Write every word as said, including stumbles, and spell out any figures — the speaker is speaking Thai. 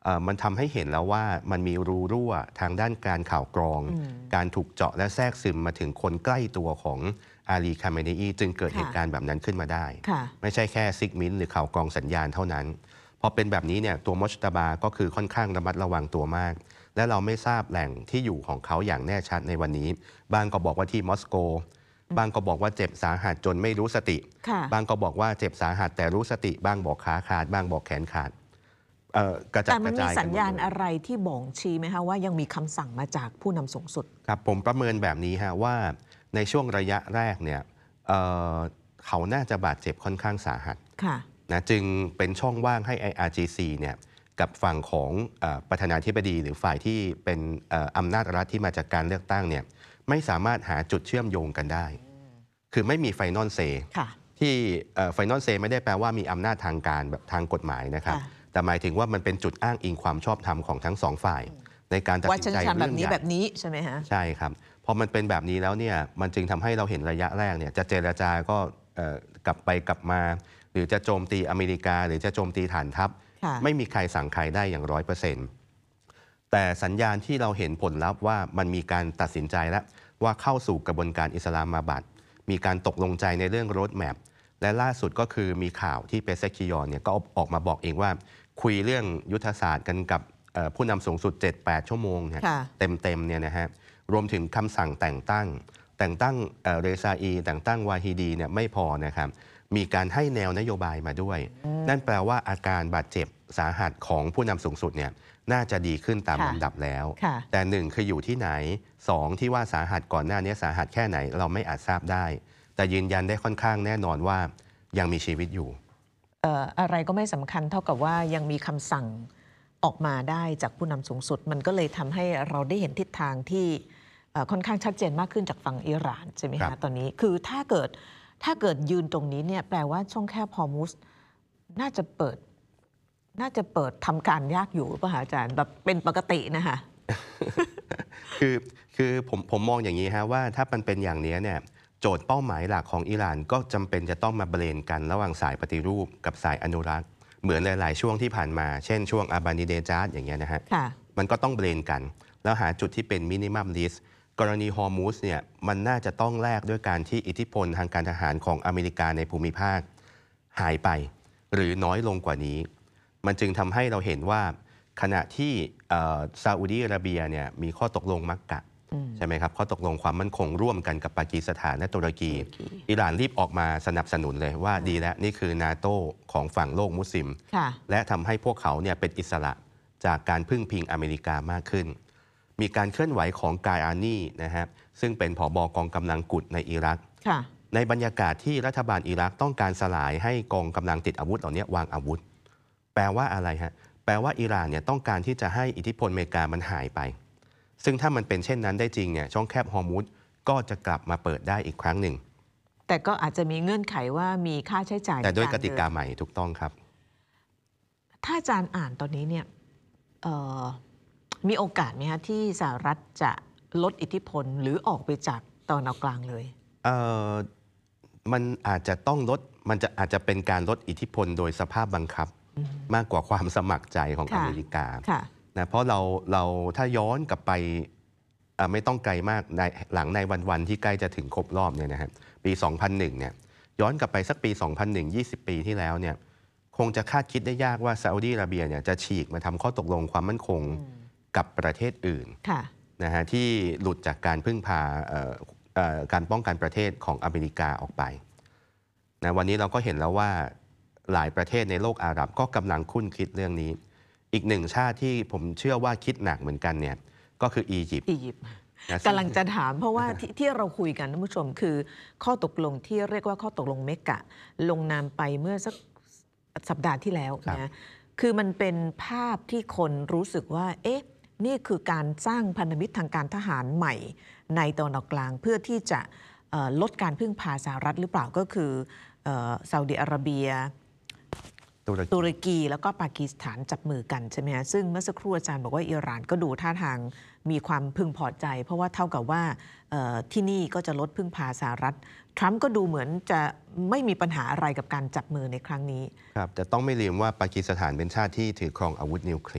มันทำให้เห็นแล้วว่ามันมีรูรั่วทางด้านการข่าวกรองการถูกเจาะและแทรกซึมมาถึงคนใกล้ตัวของอาลี คาเมเนอีจึงเกิดเหตุการณ์แบบนั้นขึ้นมาได้ไม่ใช่แค่ซิกมินหรือข่าวกรองสัญญาณเท่านั้นพอเป็นแบบนี้เนี่ยตัวมอชตาบาก็คือค่อนข้างระมัดระวังตัวมากและเราไม่ทราบแหล่งที่อยู่ของเขาอย่างแน่ชัดในวันนี้บางก็บอกว่าที่มอสโกบางก็บอกว่าเจ็บสาหัสจนไม่รู้สติบางก็บอกว่าเจ็บสาหัสแต่รู้สติบ้างบอกขาขาดบ้างบอกแขนขาดกระจัดกระจายแต่มันมีสัญญาณอะไรที่บ่งชี้ไหมคะว่ายังมีคำสั่งมาจากผู้นำสูงสุดครับผมประเมินแบบนี้ฮะว่าในช่วงระยะแรกเนี่ย เ, เขาน่าจะบาดเจ็บค่อนข้างสาหัสนะจึงเป็นช่องว่างให้ ไอ อาร์ จี ซี เนี่ยกับฝั่งของประธานาธิบดีหรือฝ่ายที่เป็นอำนาจรัฐที่มาจากการเลือกตั้งเนี่ยไม่สามารถหาจุดเชื่อมโยงกันได้คือไม่มีไฟนอลเซที่ไฟนอลเซไม่ได้แปลว่ามีอำนาจทางการแบบทางกฎหมายนะครับแต่หมายถึงว่ามันเป็นจุดอ้างอิงความชอบธรรมของทั้งสองฝ่ายในการตัดสินใจเรื่องนี้แบบนี้ใช่ไหมฮะใช่ครับพอมันเป็นแบบนี้แล้วเนี่ยมันจึงทำให้เราเห็นระยะแรกเนี่ยจะเจรจาก็กลับไปกลับมาหรือจะโจมตีอเมริกาหรือจะโจมตีฐานทัพไม่มีใครสั่งใครได้อย่างร้อยเปอร์เซ็นต์แต่สัญญาณที่เราเห็นผลลัพธ์ว่ามันมีการตัดสินใจแล้วว่าเข้าสู่กระบวนการอิสลามาบัดมีการตกลงใจในเรื่องโรดแมพและล่าสุดก็คือมีข่าวที่เปเซคิยอนเนี่ยก็ออกมาบอกเองว่าคุยเรื่องยุทธศาสตร์กันกับผู้นำสูงสุด เจ็ดแปด ชั่วโมงเนี่ยเต็มๆเนี่ยนะฮะรวมถึงคำสั่งแต่งตั้งแต่งตั้งเรซาอีแต่งตั้งวาฮิดีเนี่ยไม่พอนะครับมีการให้แนวนโยบายมาด้วยนั่นแปลว่าอาการบาดเจ็บสาหัสของผู้นำสูงสุดเนี่ยน่าจะดีขึ้นตามลำดับแล้วแต่หนึ่งคืออยู่ที่ไหนสองที่ว่าสาหัสก่อนหน้านี้สาหัสแค่ไหนเราไม่อาจทราบได้แต่ยืนยันได้ค่อนข้างแน่นอนว่ายังมีชีวิตอยู่เอ่ออะไรก็ไม่สำคัญเท่ากับว่ายังมีคำสั่งออกมาได้จากผู้นำสูงสุดมันก็เลยทำให้เราได้เห็นทิศทางที่ค่อนข้างชัดเจนมากขึ้นจากฝั่งอิหร่านใช่ไหมคะตอนนี้คือถ้าเกิดถ้าเกิดยืนตรงนี้เนี่ยแปลว่าช่องแคบฮอร์มุสน่าจะเปิดน่าจะเปิดทำการยากอยู่ป่ะอาจารย์แบบเป็นปกตินะคะคือคือผมผมมองอย่างนี้ฮะว่าถ้ามันเป็นอย่างนี้เนี่ยโจทย์เป้าหมายหลักของอิหร่านก็จำเป็นจะต้องมาเบรนกันระหว่างสายปฏิรูปกับสายอนุรักษ์เหมือนหลายๆช่วงที่ผ่านมาเช่นช่วงอาบานิเดจาดอย่างเงี้ยนะฮะมันก็ต้องเบรนกันแล้วหาจุดที่เป็นมินิมัมลิสต์กรณีฮอร์มุสเนี่ยมันน่าจะต้องแลกด้วยการที่อิทธิพลทางการทหารของอเมริกาในภูมิภาคหายไปหรือน้อยลงกว่านี้มันจึงทำให้เราเห็นว่าขณะที่ซาอุดีอาระเบียเนี่ยมีข้อตกลงมักกะใช่ไหมครับข้อตกลงความมั่นคงร่วมกันกับปากีสถานและตุรกีอิหร่านรีบออกมาสนับสนุนเลยว่าดีแล้วนี่คือนาโต้ของฝั่งโลกมุสลิมและทำให้พวกเขาเนี่ยเป็นอิสระจากการพึ่งพิงอเมริกามากขึ้นมีการเคลื่อนไหวของกายอานีนะฮะซึ่งเป็นผบ.กองกำลังกุดในอิรักในบรรยากาศที่รัฐบาลอิรักต้องการสลายให้กองกำลังติดอาวุธเหล่านี้วางอาวุธแปลว่าอะไรฮะแปลว่าอิหร่านเนี่ยต้องการที่จะให้อิทธิพลอเมริกามันหายไปซึ่งถ้ามันเป็นเช่นนั้นได้จริงเนี่ยช่องแคบฮอร์มุสก็จะกลับมาเปิดได้อีกครั้งหนึ่งแต่ก็อาจจะมีเงื่อนไขว่ามีค่าใช้จ่ายแต่ด้วยกติกาใหม่ถูกต้องครับถ้าอาจารย์อ่านตอนนี้เนี่ยมีโอกาสไหมคะที่สหรัฐจะลดอิทธิพลหรือออกไปจากตะวันออกกลางเลยเอ่อมันอาจจะต้องลดมันจะอาจจะเป็นการลดอิทธิพลโดยสภาพบังคับมากกว่าความสมัครใจของอเมริกานะเพราะเราเราถ้าย้อนกลับไปไม่ต้องไกลมากในหลังในวันๆที่ใกล้จะถึงครบรอบเนี่ยนะครับปีสองพันหนึ่งเนี่ยย้อนกลับไปสักปีสองพันหนึ่ง ยี่สิบปีที่แล้วเนี่ยคงจะคาดคิดได้ยากว่าซาอุดีอาระเบียเนี่ยจะฉีกมาทำข้อตกลงความมั่นคงกับประเทศอื่นนะฮะที่หลุดจากการพึ่งพาการป้องกันประเทศของอเมริกาออกไปนะวันนี้เราก็เห็นแล้วว่าหลายประเทศในโลกอาหรับก็กำลังคุ้นคิดเรื่องนี้อีกหนึ่งชาติที่ผมเชื่อว่าคิดหนักเหมือนกันเนี่ยก็คืออียิปต์อียิปต์กำลังจะถามเพราะว่า ท, ที่เราคุยกันท่านผู้ชมคือข้อตกลงที่เรียกว่าข้อตกลงเมกะลงนามไปเมื่อสักสัปดาห์ที่แล้วนะคือมันเป็นภาพที่คนรู้สึกว่าเอ๊ะนี่คือการสร้างพันธมิตรทางการทหารใหม่ในตะวันออกกลางเพื่อที่จะลดการพึ่งพาสหรัฐหรือเปล่าก็คือซาอุดิอาระเบียตุรกีแล้วก็ปากีสถานจับมือกันใช่ไหมฮะซึ่งเมื่อสักครู่อาจารย์บอกว่าอิหร่านก็ดูท่าทางมีความพึงพอใจเพราะว่าเท่ากับว่าที่นี่ก็จะลดพึ่งพาสหรัฐทรัมป์ก็ดูเหมือนจะไม่มีปัญหาอะไรกับการจับมือในครั้งนี้ครับแต่ต้องไม่ลืมว่าปากีสถานเป็นชาติที่ถือครองอาวุธนิวเคลียร์